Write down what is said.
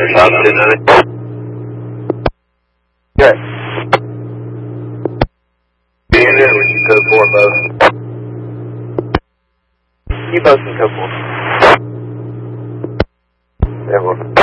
Good. Being in when you code 4 both. You both can code 4. There we go.